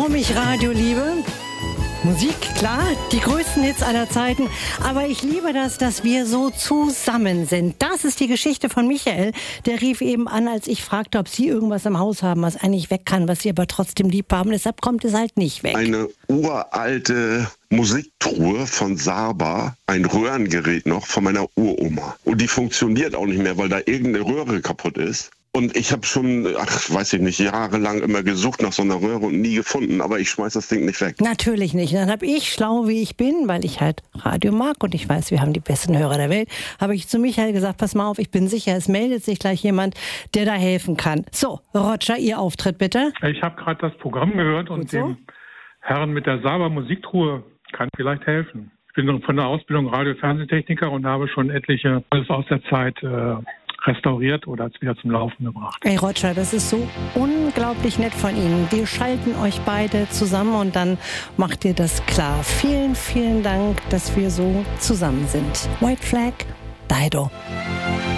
warum ich Radio liebe? Musik, klar, die größten Hits aller Zeiten. Aber ich liebe das, dass wir so zusammen sind. Das ist die Geschichte von Michael. Der rief eben an, als ich fragte, ob Sie irgendwas im Haus haben, was eigentlich weg kann, was Sie aber trotzdem lieb haben. Deshalb kommt es halt nicht weg. Eine uralte Musiktruhe von Saba, ein Röhrengerät noch von meiner Uroma. Und die funktioniert auch nicht mehr, weil da irgendeine Röhre kaputt ist. Und ich habe schon, weiß ich nicht, jahrelang immer gesucht nach so einer Röhre und nie gefunden, aber ich schmeiß das Ding nicht weg. Natürlich nicht. Dann habe ich, schlau wie ich bin, weil ich halt Radio mag und ich weiß, wir haben die besten Hörer der Welt, habe ich zu Michael gesagt, pass mal auf, ich bin sicher, es meldet sich gleich jemand, der da helfen kann. So, Roger, Ihr Auftritt bitte. Ich habe gerade das Programm gehört und dem Herrn mit der Saba Musiktruhe kann vielleicht helfen. Ich bin von der Ausbildung Radio-Fernsehtechniker und habe schon etliche aus der Zeit restauriert oder wieder zum Laufen gebracht. Ey Roger, das ist so unglaublich nett von Ihnen. Wir schalten euch beide zusammen und dann macht ihr das klar. Vielen, vielen Dank, dass wir so zusammen sind. White Flag, Dido.